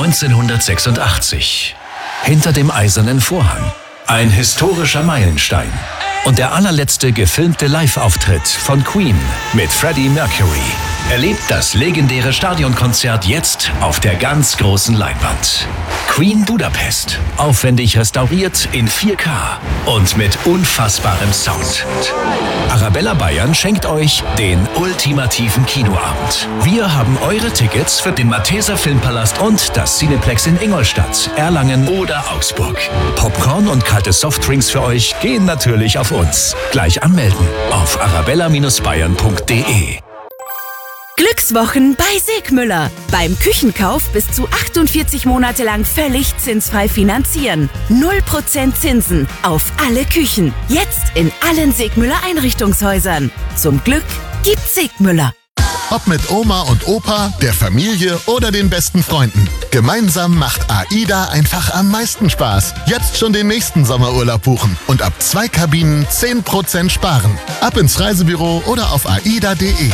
1986. Hinter dem Eisernen Vorhang. Ein historischer Meilenstein. Und der allerletzte gefilmte Live-Auftritt von Queen mit Freddie Mercury. Erlebt das legendäre Stadionkonzert jetzt auf der ganz großen Leinwand. Queen Budapest. Aufwendig restauriert in 4K und mit unfassbarem Sound. Arabella Bayern schenkt euch den ultimativen Kinoabend. Wir haben eure Tickets für den Malteser Filmpalast und das Cineplex in Ingolstadt, Erlangen oder Augsburg. Popcorn und kalte Softdrinks für euch gehen natürlich auf uns. Gleich anmelden auf arabella-bayern.de. Glückswochen bei Segmüller. Beim Küchenkauf bis zu 48 Monate lang völlig zinsfrei finanzieren. 0% Zinsen auf alle Küchen. Jetzt in allen Segmüller Einrichtungshäusern. Zum Glück gibt's Segmüller. Ob mit Oma und Opa, der Familie oder den besten Freunden. Gemeinsam macht AIDA einfach am meisten Spaß. Jetzt schon den nächsten Sommerurlaub buchen und ab 2 Kabinen 10% sparen. Ab ins Reisebüro oder auf aida.de.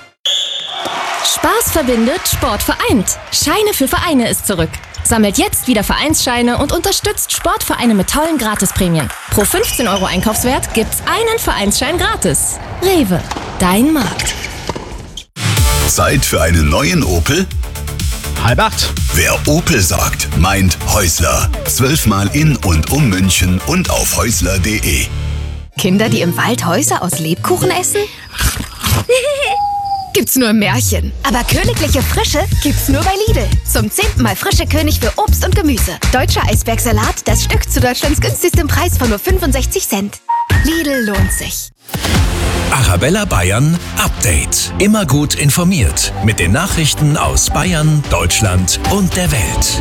Spaß verbindet, Sport vereint. Scheine für Vereine ist zurück. Sammelt jetzt wieder Vereinsscheine und unterstützt Sportvereine mit tollen Gratisprämien. Pro 15 € Einkaufswert gibt's einen Vereinsschein gratis. Rewe, dein Markt. Zeit für einen neuen Opel? 7:30. Wer Opel sagt, meint Häusler. 12-mal in und um München und auf häusler.de. Kinder, die im Wald Häuser aus Lebkuchen essen? Gibt's nur im Märchen. Aber königliche Frische gibt's nur bei Lidl. Zum 10. Mal frische König für Obst und Gemüse. Deutscher Eisbergsalat, das Stück zu Deutschlands günstigstem Preis von nur 65 Cent. Lidl lohnt sich. Arabella Bayern Update. Immer gut informiert mit den Nachrichten aus Bayern, Deutschland und der Welt.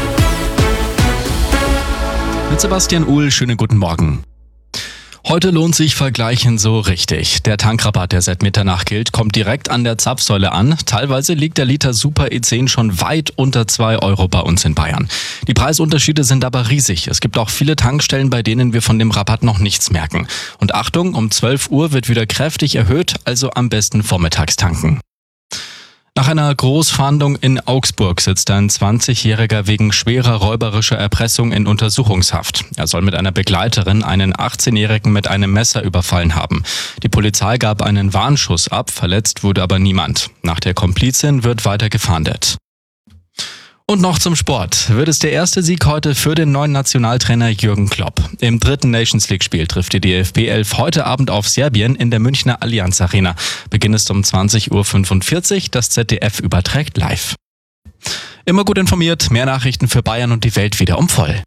Mit Sebastian Uhl, schönen guten Morgen. Heute lohnt sich Vergleichen so richtig. Der Tankrabatt, der seit Mitternacht gilt, kommt direkt an der Zapfsäule an. Teilweise liegt der Liter Super E10 schon weit unter 2 € bei uns in Bayern. Die Preisunterschiede sind aber riesig. Es gibt auch viele Tankstellen, bei denen wir von dem Rabatt noch nichts merken. Und Achtung, um 12 Uhr wird wieder kräftig erhöht, also am besten vormittags tanken. Nach einer Großfahndung in Augsburg sitzt ein 20-Jähriger wegen schwerer räuberischer Erpressung in Untersuchungshaft. Er soll mit einer Begleiterin einen 18-Jährigen mit einem Messer überfallen haben. Die Polizei gab einen Warnschuss ab, verletzt wurde aber niemand. Nach der Komplizin wird weiter gefahndet. Und noch zum Sport. Wird es der erste Sieg heute für den neuen Nationaltrainer Jürgen Klopp. Im 3. Nations-League-Spiel trifft die DFB 11 heute Abend auf Serbien in der Münchner Allianz Arena. Beginn ist um 20:45 Uhr. Das ZDF überträgt live. Immer gut informiert, mehr Nachrichten für Bayern und die Welt wieder um voll.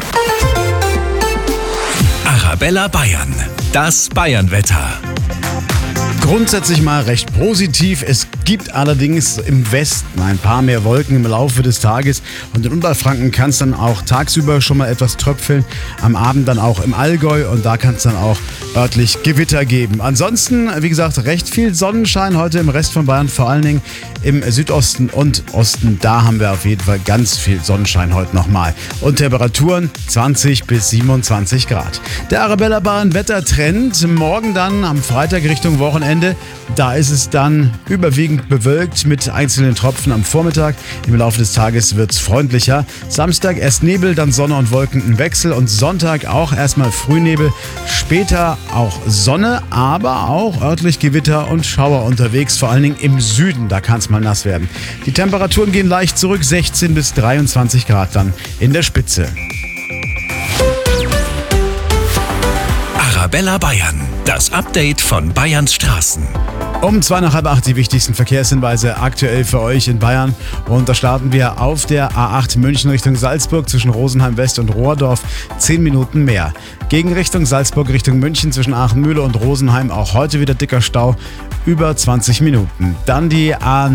Arabella Bayern, das Bayernwetter. Grundsätzlich mal recht positiv. Es gibt allerdings im Westen ein paar mehr Wolken im Laufe des Tages und in Unterfranken kann es dann auch tagsüber schon mal etwas tröpfeln, am Abend dann auch im Allgäu und da kann es dann auch örtlich Gewitter geben. Ansonsten, wie gesagt, recht viel Sonnenschein heute im Rest von Bayern, vor allen Dingen im Südosten und Osten. Da haben wir auf jeden Fall ganz viel Sonnenschein heute nochmal. Und Temperaturen 20 bis 27 Grad. Der Arabella Bayern Wettertrend. Morgen dann am Freitag Richtung Wochenende. Da ist es dann überwiegend bewölkt mit einzelnen Tropfen am Vormittag. Im Laufe des Tages wird es freundlicher. Samstag erst Nebel, dann Sonne und Wolken im Wechsel und Sonntag auch erstmal Frühnebel, später auch Sonne, aber auch örtlich Gewitter und Schauer unterwegs, vor allen Dingen im Süden, da kann es mal nass werden. Die Temperaturen gehen leicht zurück, 16 bis 23 Grad dann in der Spitze. Arabella Bayern, das Update von Bayerns Straßen. Um 7:55 die wichtigsten Verkehrshinweise aktuell für euch in Bayern. Und da starten wir auf der A8 München Richtung Salzburg zwischen Rosenheim West und Rohrdorf 10 Minuten mehr. Gegen Richtung Salzburg Richtung München zwischen Aachenmühle und Rosenheim auch heute wieder dicker Stau über 20 Minuten. Dann die A9